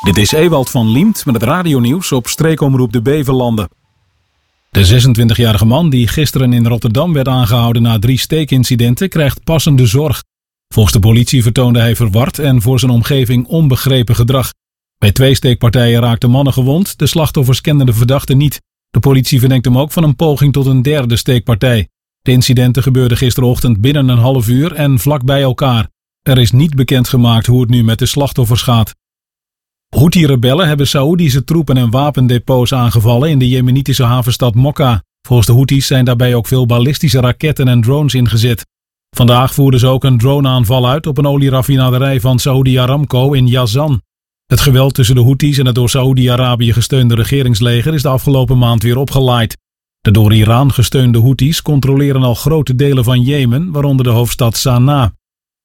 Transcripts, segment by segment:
Dit is Ewald van Liemt met het radionieuws op streekomroep de Beverlanden. De 26-jarige man die gisteren in Rotterdam werd aangehouden na 3 steekincidenten krijgt passende zorg. Volgens de politie vertoonde hij verward en voor zijn omgeving onbegrepen gedrag. Bij 2 steekpartijen raakten mannen gewond, de slachtoffers kenden de verdachte niet. De politie verdenkt hem ook van een poging tot een 3e steekpartij. De incidenten gebeurden gisterochtend binnen een half uur en vlak bij elkaar. Er is niet bekendgemaakt hoe het nu met de slachtoffers gaat. Houthi-rebellen hebben Saoedische troepen en wapendepots aangevallen in de jemenitische havenstad Mokka. Volgens de Houthis zijn daarbij ook veel ballistische raketten en drones ingezet. Vandaag voerden ze ook een droneaanval uit op een olieraffinaderij van Saudi Aramco in Jazan. Het geweld tussen de Houthis en het door Saoedi-Arabië gesteunde regeringsleger is de afgelopen maand weer opgeleid. De door Iran gesteunde Houthis controleren al grote delen van Jemen, waaronder de hoofdstad Sanaa.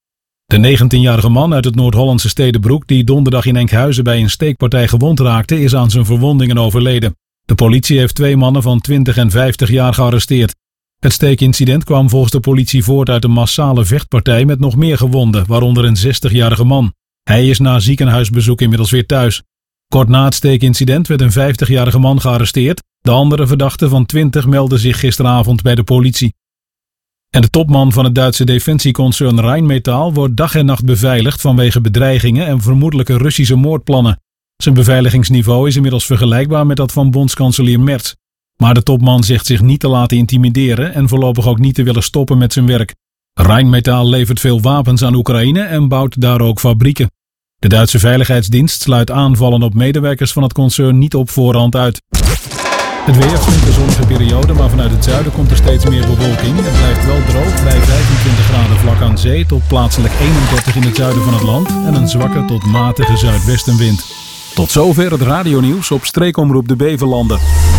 De 19-jarige man uit het Noord-Hollandse Stedenbroek die donderdag in Enkhuizen bij een steekpartij gewond raakte, is aan zijn verwondingen overleden. De politie heeft 2 mannen van 20 en 50 jaar gearresteerd. Het steekincident kwam volgens de politie voort uit een massale vechtpartij met nog meer gewonden, waaronder een 60-jarige man. Hij is na ziekenhuisbezoek inmiddels weer thuis. Kort na het steekincident werd een 50-jarige man gearresteerd. De andere verdachte van 20 meldde zich gisteravond bij de politie. En de topman van het Duitse defensieconcern Rheinmetall wordt dag en nacht beveiligd vanwege bedreigingen en vermoedelijke Russische moordplannen. Zijn beveiligingsniveau is inmiddels vergelijkbaar met dat van bondskanselier Merz. Maar de topman zegt zich niet te laten intimideren en voorlopig ook niet te willen stoppen met zijn werk. Rheinmetall levert veel wapens aan Oekraïne en bouwt daar ook fabrieken. De Duitse Veiligheidsdienst sluit aanvallen op medewerkers van het concern niet op voorhand uit. Het weer vindt een zonnige periode, maar vanuit het zuiden komt er steeds meer bewolking. Het blijft wel droog bij 25 graden vlak aan zee tot plaatselijk 31 in het zuiden van het land en een zwakke tot matige zuidwestenwind. Tot zover het radionieuws op streekomroep de Beverlanden.